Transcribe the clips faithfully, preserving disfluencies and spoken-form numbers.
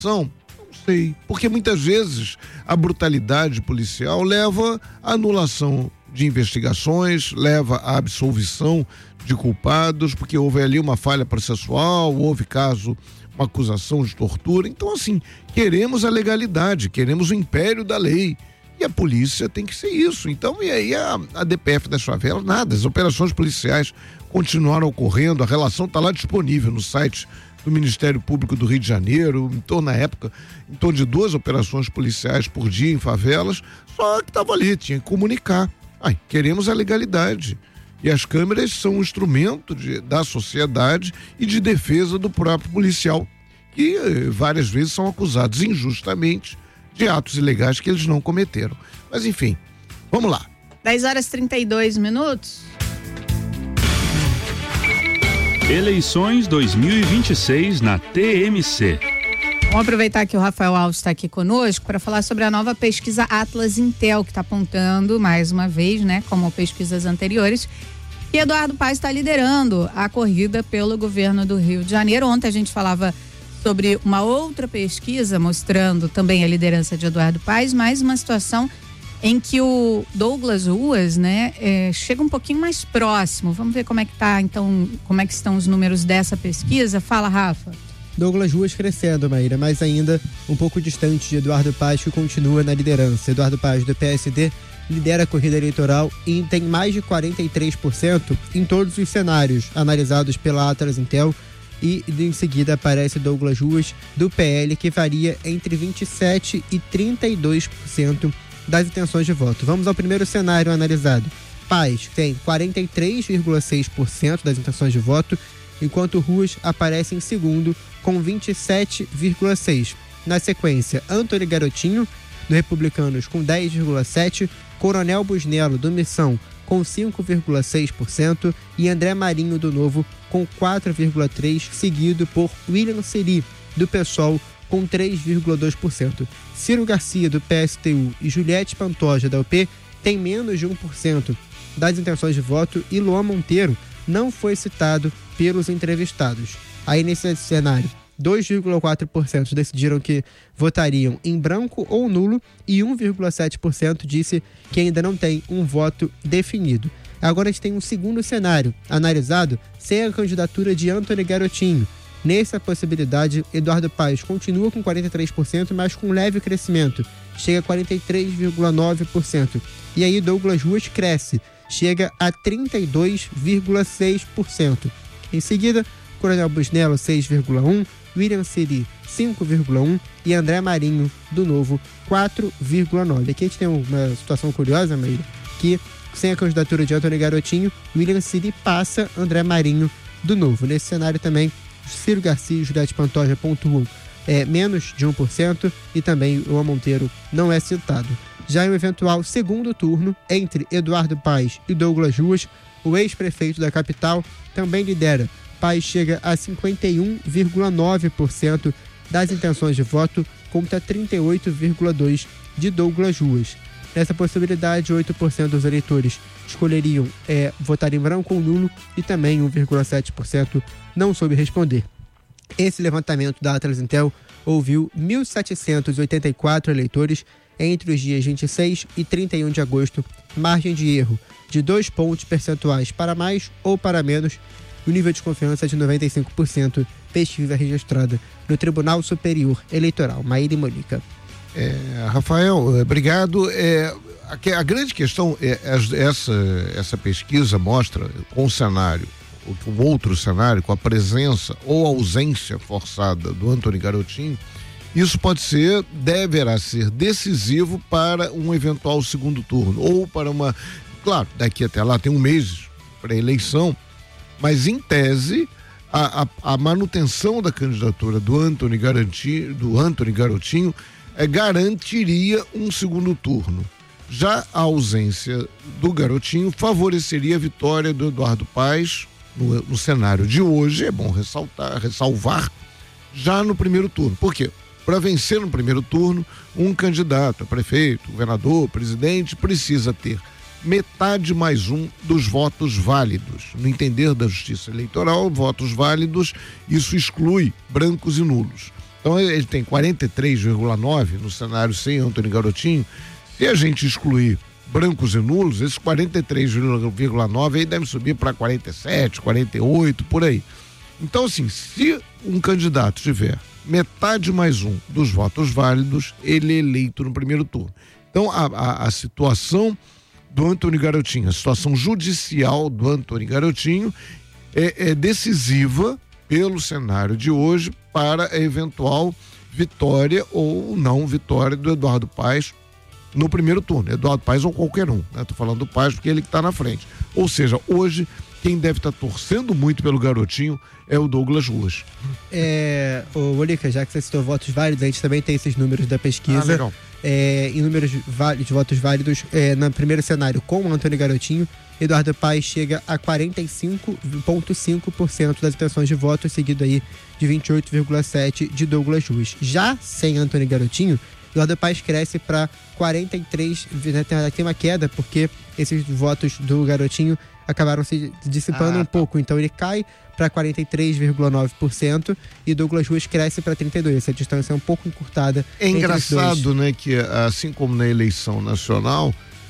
Não sei, porque muitas vezes a brutalidade policial leva à anulação de investigações, leva à absolvição de culpados, porque houve ali uma falha processual, houve caso, uma acusação de tortura. Então, assim, queremos a legalidade, queremos o império da lei. E a polícia tem que ser isso. Então, e aí a, a D P F das favelas, nada, as operações policiais continuaram ocorrendo, a relação está lá disponível no site do Ministério Público do Rio de Janeiro, em torno, na época, em torno de duas operações policiais por dia em favelas, só que estava ali, tinha que comunicar. Ai, queremos a legalidade. E as câmeras são um instrumento de, da sociedade e de defesa do próprio policial, que eh, várias vezes são acusados injustamente de atos ilegais que eles não cometeram. Mas enfim, vamos lá. dez horas e trinta e dois minutos. Eleições dois mil e vinte e seis na T M C. Vamos aproveitar que o Rafael Alves está aqui conosco para falar sobre a nova pesquisa Atlas Intel, que está apontando, mais uma vez, né, como pesquisas anteriores, que Eduardo Paes está liderando a corrida pelo governo do Rio de Janeiro. Ontem a gente falava sobre uma outra pesquisa mostrando também a liderança de Eduardo Paes, mas uma situação em que o Douglas Ruas, né, é, chega um pouquinho mais próximo. Vamos ver como é que tá, então, como é que estão os números dessa pesquisa. Fala, Rafa. Douglas Ruas crescendo, Maíra, mas ainda um pouco distante de Eduardo Paes, que continua na liderança. Eduardo Paes, do P S D, lidera a corrida eleitoral e tem mais de quarenta e três por cento em todos os cenários analisados pela Atlas Intel. E em seguida aparece Douglas Ruas, do P L, que varia entre vinte e sete por cento e trinta e dois por cento das intenções de voto. Vamos ao primeiro cenário analisado. Paes tem quarenta e três vírgula seis por cento das intenções de voto, enquanto Ruas aparece em segundo com vinte e sete vírgula seis por cento. Na sequência, Antony Garotinho, do Republicanos, com dez vírgula sete por cento, Coronel Busnello, do Missão, com cinco vírgula seis por cento e André Marinho, do Novo, com quatro vírgula três por cento, seguido por William Seri, do PSOL, com três vírgula dois por cento. Ciro Garcia, do P S T U, e Juliette Pantoja, da U P, têm menos de um por cento das intenções de voto, e Luan Monteiro não foi citado pelos entrevistados. Aí, nesse cenário, dois vírgula quatro por cento decidiram que votariam em branco ou nulo e um vírgula sete por cento disse que ainda não tem um voto definido. Agora a gente tem um segundo cenário analisado sem a candidatura de Antony Garotinho. Nessa possibilidade, Eduardo Paes continua com quarenta e três por cento, mas com leve crescimento, chega a quarenta e três vírgula nove por cento. E aí Douglas Ruas cresce, chega a trinta e dois vírgula seis por cento. Em seguida, Coronel Busnello, seis vírgula um por cento, William Seri, cinco vírgula um por cento e André Marinho, do Novo, quatro vírgula nove por cento. Aqui a gente tem uma situação curiosa, Maíra, que sem a candidatura de Antony Garotinho, William Seri passa André Marinho, do Novo. Nesse cenário também, Ciro Garcia e Juliette Pantoja pontuam é, menos de um por cento e também o Luan Monteiro não é citado. Já em um eventual segundo turno, entre Eduardo Paes e Douglas Ruas, o ex-prefeito da capital também lidera. Paes chega a cinquenta e um vírgula nove por cento das intenções de voto contra trinta e oito vírgula dois por cento de Douglas Ruas. Nessa possibilidade, oito por cento dos eleitores escolheriam é, votar em branco ou nulo e também um vírgula sete por cento não soube responder. Esse levantamento da Atlas Intel ouviu mil setecentos e oitenta e quatro eleitores entre os dias vinte e seis e trinta e um de agosto, margem de erro de dois pontos percentuais para mais ou para menos, o nível de confiança de noventa e cinco por cento, pesquisa registrada no Tribunal Superior Eleitoral. Maíra e Mônica. É, Rafael, obrigado. É, a, a grande questão é essa, essa pesquisa mostra com o cenário, um outro cenário, com a presença ou ausência forçada do Antony Garotinho, isso pode ser, deverá ser decisivo para um eventual segundo turno, ou para uma, claro, daqui até lá tem um mês para a eleição, mas em tese a, a, a manutenção da candidatura do Antony Garotinho, do Antony Garotinho é, garantiria um segundo turno. Já a ausência do Garotinho favoreceria a vitória do Eduardo Paes no, no cenário de hoje, é bom ressaltar, ressalvar, já no primeiro turno. Por quê? Para vencer no primeiro turno, um candidato a prefeito, governador, presidente, precisa ter metade mais um dos votos válidos. No entender da Justiça Eleitoral, votos válidos, isso exclui brancos e nulos. Então ele tem quarenta e três vírgula nove no cenário sem Antony Garotinho. Se a gente excluir brancos e nulos, esses quarenta e três vírgula nove aí deve subir para quarenta e sete, quarenta e oito, por aí. Então, assim, se um candidato tiver metade mais um dos votos válidos, ele é eleito no primeiro turno. Então, a, a, a situação do Antony Garotinho, a situação judicial do Antony Garotinho é, é decisiva pelo cenário de hoje para a eventual vitória ou não vitória do Eduardo Paes no primeiro turno. Eduardo Paes ou qualquer um, né? Tô falando do Paes porque ele que está na frente. Ou seja, hoje quem deve estar tá torcendo muito pelo Garotinho é o Douglas Ruas. É, ô, Olica, já que você citou votos válidos, a gente também tem esses números da pesquisa. Ah, legal. É, em números de votos válidos, é, no primeiro cenário com o Antony Garotinho, Eduardo Paes chega a quarenta e cinco vírgula cinco por cento das intenções de voto, seguido aí de vinte e oito vírgula sete por cento de Douglas Ruas. Já sem Antony Garotinho, Eduardo Paes cresce para quarenta e três por cento, né, tem uma queda, porque esses votos do Garotinho acabaram se dissipando ah, um tá. pouco, então ele cai para quarenta e três vírgula nove por cento e Douglas Ruas cresce para trinta e dois por cento. Essa distância é um pouco encurtada. É engraçado, né, que assim como na eleição nacional,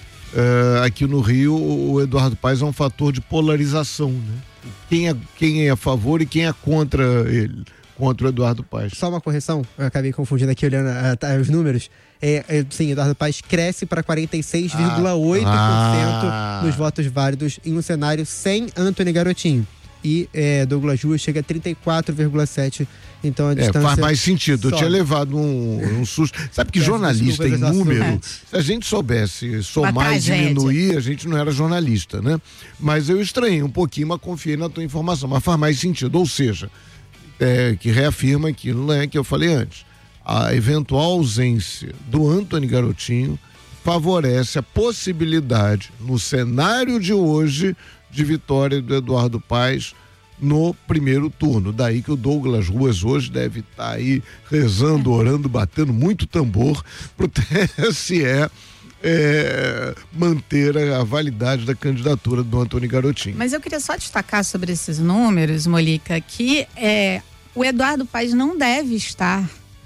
uh, aqui no Rio o Eduardo Paes é um fator de polarização, né? Quem é, quem é a favor e quem é contra ele, contra o Eduardo Paes. Só uma correção, eu acabei confundindo aqui olhando uh, os números. É, é, sim, Eduardo Paes cresce para quarenta e seis vírgula oito por cento ah. nos votos válidos em um cenário sem Antony Garotinho. E é, Douglas Ruas chega a trinta e quatro vírgula sete por cento. Então a distância... É, faz mais sentido. Sobe. Eu tinha levado um, um susto. Sabe que Peço jornalista em número, se a gente soubesse somar e diminuir, a gente não era jornalista, né? Mas eu estranhei um pouquinho, mas confiei na tua informação. Mas faz mais sentido. Ou seja, é, que reafirma aquilo, né, que eu falei antes. A eventual ausência do Antony Garotinho favorece a possibilidade, no cenário de hoje, de vitória do Eduardo Paes no primeiro turno. Daí que o Douglas Ruas hoje deve estar tá aí rezando, orando, batendo muito tambor pro T S E é, manter a validade da candidatura do Antony Garotinho. Mas eu queria só destacar sobre esses números, Molica, que é, o Eduardo Paes não deve estar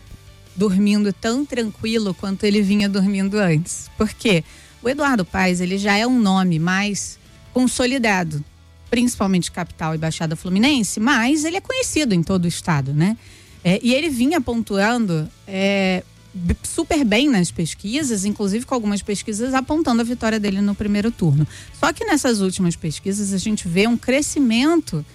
dormindo tão tranquilo quanto ele vinha dormindo antes. Por quê? O Eduardo Paes, ele já é um nome mais consolidado, principalmente capital e Baixada Fluminense, mas ele é conhecido em todo o estado, né? É, e ele vinha pontuando é, super bem nas pesquisas, inclusive com algumas pesquisas apontando a vitória dele no primeiro turno. Só que nessas últimas pesquisas a gente vê um crescimento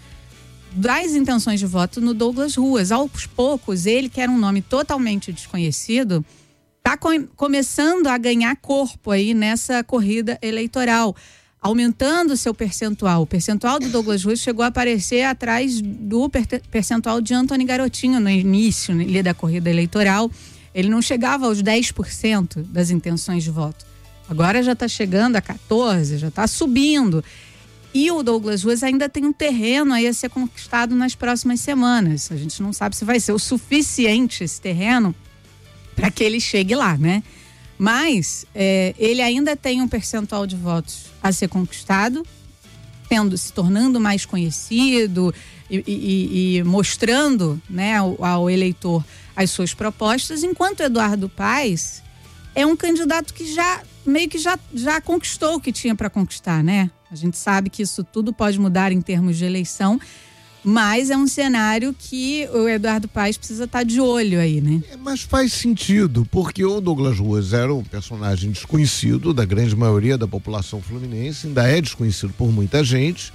das intenções de voto no Douglas Ruas. Aos poucos, ele, que era um nome totalmente desconhecido, está com- começando a ganhar corpo aí nessa corrida eleitoral, aumentando o seu percentual. O percentual do Douglas Ruas chegou a aparecer atrás do per- percentual de Antony Garotinho no início né, da corrida eleitoral. Ele não chegava aos dez por cento das intenções de voto. Agora já está chegando a quatorze por cento, já está subindo. E o Douglas Ruas ainda tem um terreno aí a ser conquistado nas próximas semanas. A gente não sabe se vai ser o suficiente esse terreno para que ele chegue lá, né? Mas é, ele ainda tem um percentual de votos a ser conquistado, tendo, se tornando mais conhecido e, e, e mostrando, né, ao, ao eleitor as suas propostas, enquanto Eduardo Paes é um candidato que já meio que já, já conquistou o que tinha para conquistar, né? A gente sabe que isso tudo pode mudar em termos de eleição, mas é um cenário que o Eduardo Paes precisa estar de olho aí, né? É, mas faz sentido, porque o Douglas Ruas era um personagem desconhecido da grande maioria da população fluminense, ainda é desconhecido por muita gente.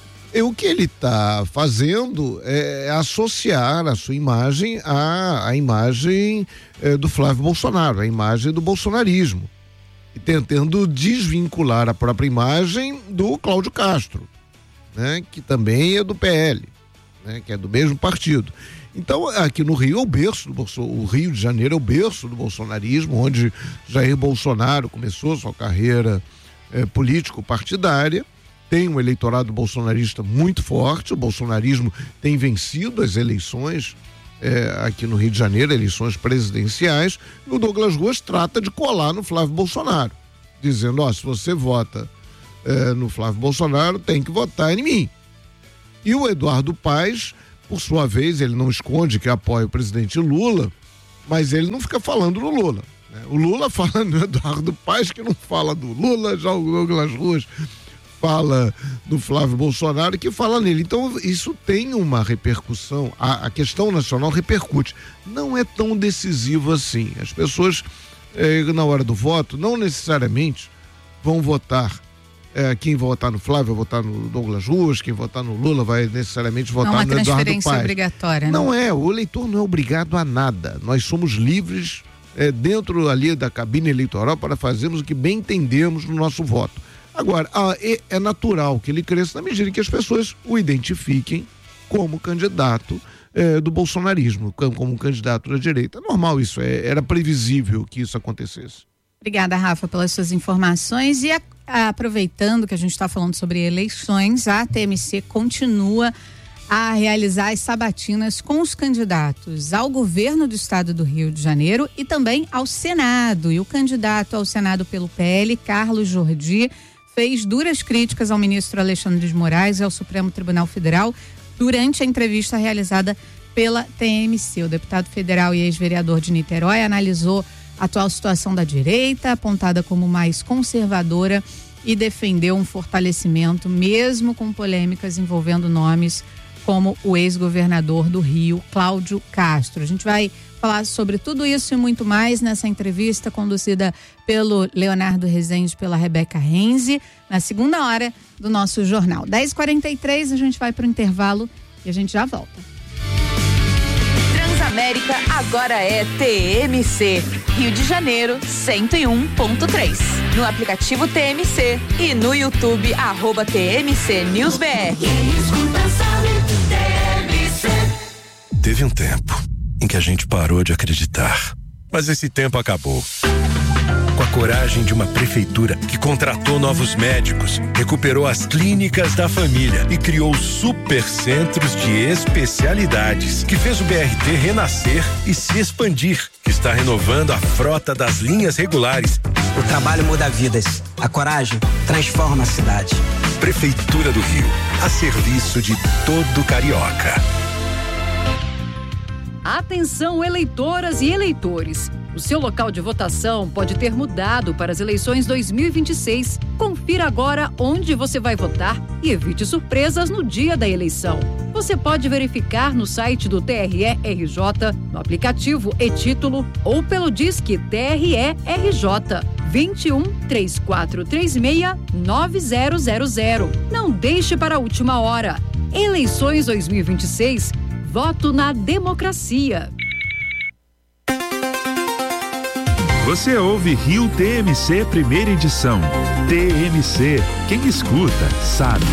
E o que ele está fazendo é associar a sua imagem à, à imagem é, do Flávio Bolsonaro, a imagem do bolsonarismo, e tentando desvincular a própria imagem do Cláudio Castro, né, que também é do P L, né, que é do mesmo partido. Então, aqui no Rio é o berço do Bolsonaro, o Rio de Janeiro é o berço do bolsonarismo, onde Jair Bolsonaro começou sua carreira é, político-partidária. Tem um eleitorado bolsonarista muito forte, o bolsonarismo tem vencido as eleições é, aqui no Rio de Janeiro, eleições presidenciais, e o Douglas Ruas trata de colar no Flávio Bolsonaro, dizendo, ó, se você vota é, no Flávio Bolsonaro, tem que votar em mim. E o Eduardo Paes Por sua vez, ele não esconde que apoia o presidente Lula, mas ele não fica falando do Lula. Né? O Lula fala no Eduardo Paes, que não fala do Lula, já o Douglas Ruas fala do Flávio Bolsonaro, que fala nele. Então, isso tem uma repercussão, a, a questão nacional repercute. Não é tão decisivo assim. As pessoas, eh, na hora do voto, não necessariamente vão votar. É, quem votar no Flávio vai votar no Douglas Ruas, quem votar no Lula vai necessariamente votar no Eduardo Paes. Não é uma transferência obrigatória, né? Não é, o eleitor não é obrigado a nada. Nós somos livres é, dentro ali da cabine eleitoral para fazermos o que bem entendemos no nosso voto. Agora, ah, é, é natural que ele cresça na medida em que as pessoas o identifiquem como candidato é, do bolsonarismo, como, como candidato da direita. É normal isso, é, era previsível que isso acontecesse. Obrigada, Rafa, pelas suas informações. E a, a, aproveitando que a gente está falando sobre eleições, a T M C continua a realizar as sabatinas com os candidatos ao governo do estado do Rio de Janeiro e também ao Senado. E o candidato ao Senado pelo P L, Carlos Jordi, fez duras críticas ao ministro Alexandre de Moraes e ao Supremo Tribunal Federal durante a entrevista realizada pela T M C. O deputado federal e ex-vereador de Niterói analisou a atual situação da direita, apontada como mais conservadora, e defendeu um fortalecimento, mesmo com polêmicas envolvendo nomes como o ex-governador do Rio, Cláudio Castro. A gente vai falar sobre tudo isso e muito mais nessa entrevista conduzida pelo Leonardo Rezende e pela Rebeca Renzi, na segunda hora do nosso jornal. dez e quarenta e três, a gente vai para o intervalo e a gente já volta. Transamérica agora é T M C, Rio de Janeiro cento e um ponto três. No aplicativo T M C e no YouTube, arroba T M C News B R. Teve um tempo em que a gente parou de acreditar, mas esse tempo acabou. Com a coragem de uma prefeitura que contratou novos médicos, recuperou as clínicas da família e criou supercentros de especialidades, que fez o B R T renascer e se expandir, que está renovando a frota das linhas regulares. O trabalho muda vidas, a coragem transforma a cidade. Prefeitura do Rio, a serviço de todo carioca. Atenção, eleitoras e eleitores. O seu local de votação pode ter mudado para as eleições dois mil e vinte e seis. Confira agora onde você vai votar e evite surpresas no dia da eleição. Você pode verificar no site do T R E R J, no aplicativo e-Título ou pelo Disque T R E R J vinte e um, três quatro três seis, nove zero zero zero. Não deixe para a última hora. Eleições dois mil e vinte e seis. Voto na democracia. Você ouve Rio T M C primeira edição. T M C, quem escuta sabe.